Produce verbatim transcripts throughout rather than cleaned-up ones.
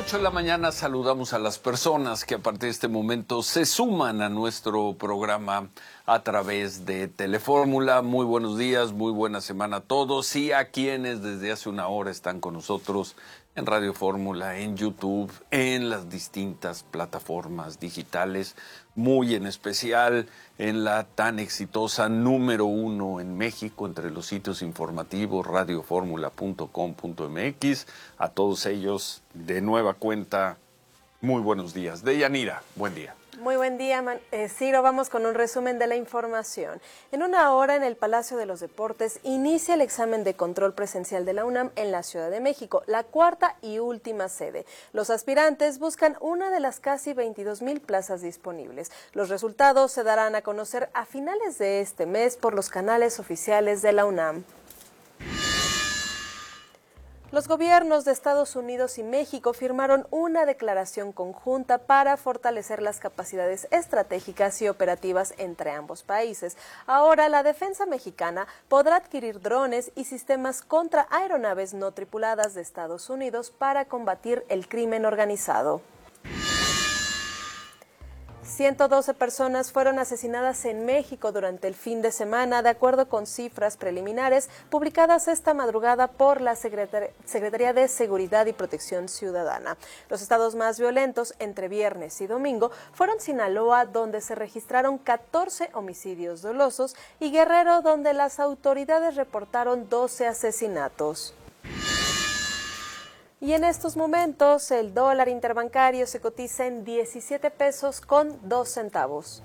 ocho de la mañana saludamos a las personas que a partir de este momento se suman a nuestro programa a través de Telefórmula. Muy buenos días, muy buena semana a todos y a quienes desde hace una hora están con nosotros en Radio Fórmula, en YouTube, en las distintas plataformas digitales, muy en especial en la tan exitosa número uno en México entre los sitios informativos radio fórmula punto com punto m x. A todos ellos, de nueva cuenta, muy buenos días. Deyanira, buen día. Muy buen día, Man eh, Ciro. Vamos con un resumen de la información. En una hora, en el Palacio de los Deportes, inicia el examen de control presencial de la UNAM en la Ciudad de México, la cuarta y última sede. Los aspirantes buscan una de las casi veintidós mil plazas disponibles. Los resultados se darán a conocer a finales de este mes por los canales oficiales de la UNAM. Los gobiernos de Estados Unidos y México firmaron una declaración conjunta para fortalecer las capacidades estratégicas y operativas entre ambos países. Ahora, la defensa mexicana podrá adquirir drones y sistemas contra aeronaves no tripuladas de Estados Unidos para combatir el crimen organizado. ciento doce personas fueron asesinadas en México durante el fin de semana, de acuerdo con cifras preliminares publicadas esta madrugada por la Secretar- Secretaría de Seguridad y Protección Ciudadana. Los estados más violentos entre viernes y domingo fueron Sinaloa, donde se registraron catorce homicidios dolosos, y Guerrero, donde las autoridades reportaron doce asesinatos. Y en estos momentos el dólar interbancario se cotiza en diecisiete pesos con dos centavos.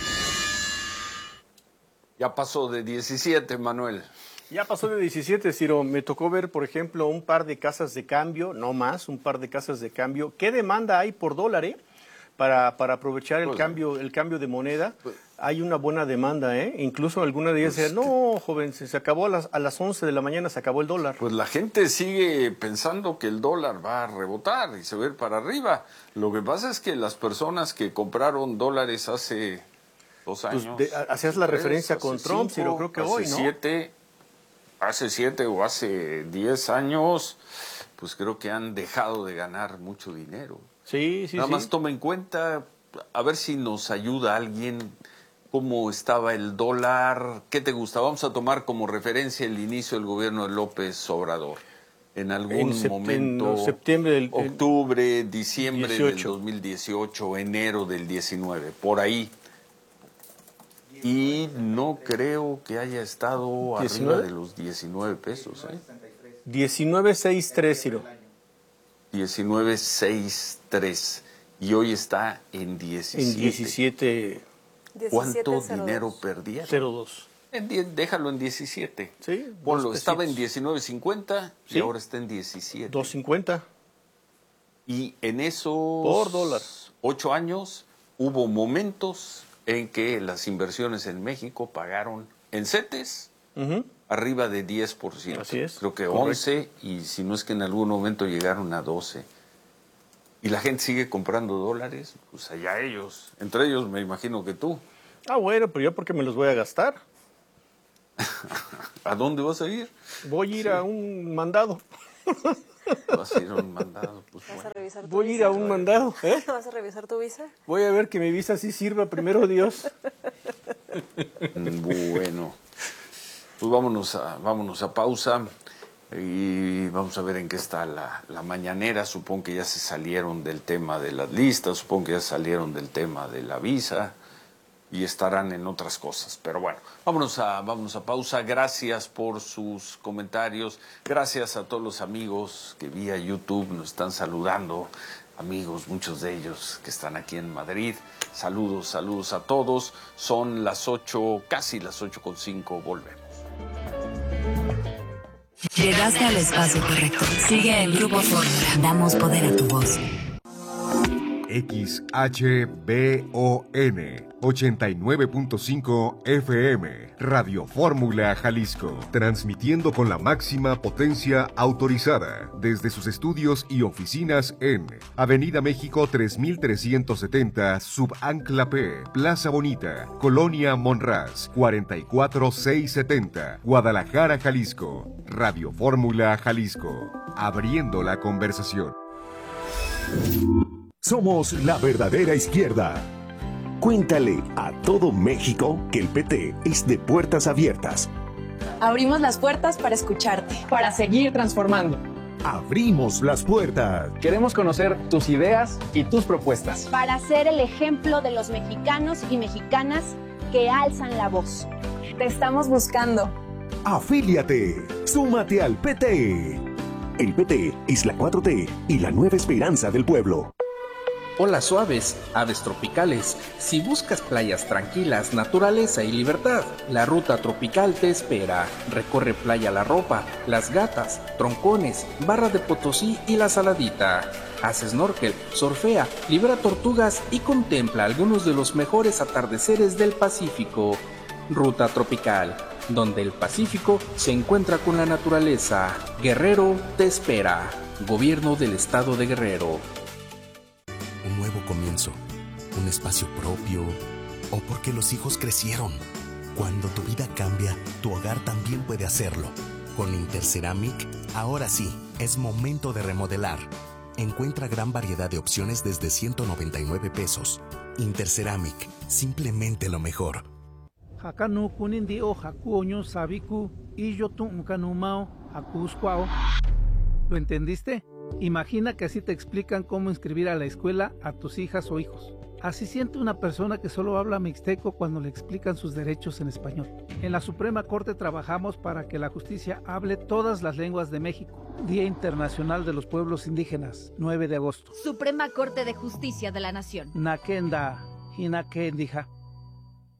Ya pasó de diecisiete, Manuel. Ya pasó de diecisiete, Ciro. Me tocó ver, por ejemplo, un par de casas de cambio, no más, un par de casas de cambio. ¿Qué demanda hay por dólar, eh? Para, para aprovechar el pues, cambio el cambio de moneda, pues, hay una buena demanda, ¿eh? Incluso alguna de ellas pues, decían, no, joven, se, se acabó a las, a las once de la mañana, se acabó el dólar. Pues la gente sigue pensando que el dólar va a rebotar y se va a ir para arriba. Lo que pasa es que las personas que compraron dólares hace dos años... Pues de, hacías la tres, referencia con Trump, cinco, Ciro, creo que hace hoy, ¿no? Siete, hace siete o hace diez años, pues creo que han dejado de ganar mucho dinero. Sí, sí, Nada sí. más toma en cuenta, a ver si nos ayuda alguien, cómo estaba el dólar, ¿qué te gusta? Vamos a tomar como referencia el inicio del gobierno de López Obrador. En algún En momento, en septiembre del, octubre, diciembre dieciocho. del dos mil dieciocho, enero del diecinueve, por ahí. Y no creo que haya estado ¿diecinueve? arriba de los diecinueve pesos. ¿eh? diecinueve sesenta y tres, Ciro. diecinueve sesenta y tres y hoy está en diecisiete. En diecisiete ¿Cuánto dinero perdieron? cero dos. En die- déjalo en diecisiete. Sí, Ponlo, dos estaba en pesitos. diecinueve cincuenta y Sí. ahora está en diecisiete. dos cincuenta. Y en esos Por dólar. ocho años hubo momentos en que las inversiones en México pagaron en CETES Uh-huh. arriba de diez por ciento. Así es, Creo que correcto. once, y si no es que en algún momento llegaron a doce. Y la gente sigue comprando dólares, pues allá ellos. Entre ellos me imagino que tú. Ah, bueno, pero yo porque me los voy a gastar. ¿A dónde vas a ir? Voy a ir a un mandado. Vas a ir a un mandado. Pues ¿Vas bueno. a revisar tu Voy a ir visa? a un mandado, ¿eh? ¿Vas a revisar tu visa? Voy a ver que mi visa sí sirva, primero Dios. Bueno, pues vámonos a, vámonos a pausa y vamos a ver en qué está la, la mañanera. Supongo que ya se salieron del tema de las listas, supongo que ya salieron del tema de la visa y estarán en otras cosas. Pero bueno, vámonos a, vámonos a pausa. Gracias por sus comentarios. Gracias a todos los amigos que vía YouTube nos están saludando. Amigos, muchos de ellos que están aquí en Madrid. Saludos, saludos a todos. Son las ocho, casi las ocho con cinco. Volvemos. Llegaste al espacio correcto. Sigue el Grupo Fórmula. Damos poder a tu voz. X H B O N ochenta y nueve punto cinco F M, Radio Fórmula Jalisco, transmitiendo con la máxima potencia autorizada desde sus estudios y oficinas en Avenida México tres mil trescientos setenta, Subancla P, Plaza Bonita, Colonia Monraz, cuarenta y cuatro mil seiscientos setenta, Guadalajara, Jalisco. Radio Fórmula Jalisco, abriendo la conversación. Somos la verdadera izquierda. Cuéntale a todo México que el P T es de puertas abiertas. Abrimos las puertas para escucharte, para seguir transformando. Abrimos las puertas. Queremos conocer tus ideas y tus propuestas. Para ser el ejemplo de los mexicanos y mexicanas que alzan la voz. Te estamos buscando. Afíliate. Súmate al P T. El P T es la cuatro T y la nueva esperanza del pueblo. Olas suaves, aves tropicales. Si buscas playas tranquilas, naturaleza y libertad, la ruta tropical te espera. Recorre Playa La Ropa, Las Gatas, Troncones, Barra de Potosí y La Saladita. Haz snorkel, surfea, libera tortugas y contempla algunos de los mejores atardeceres del Pacífico. Ruta tropical, donde el Pacífico se encuentra con la naturaleza. Guerrero te espera. Gobierno del Estado de Guerrero. Un nuevo comienzo, un espacio propio, o porque los hijos crecieron. Cuando tu vida cambia, tu hogar también puede hacerlo. Con Interceramic, ahora sí, es momento de remodelar. Encuentra gran variedad de opciones desde ciento noventa y nueve pesos. Interceramic, simplemente lo mejor. ¿Lo entendiste? Imagina que así te explican cómo inscribir a la escuela a tus hijas o hijos. Así siente una persona que solo habla mixteco cuando le explican sus derechos en español. En la Suprema Corte trabajamos para que la justicia hable todas las lenguas de México. Día Internacional de los Pueblos Indígenas, nueve de agosto. Suprema Corte de Justicia de la Nación. Nakenda, Hinakendija.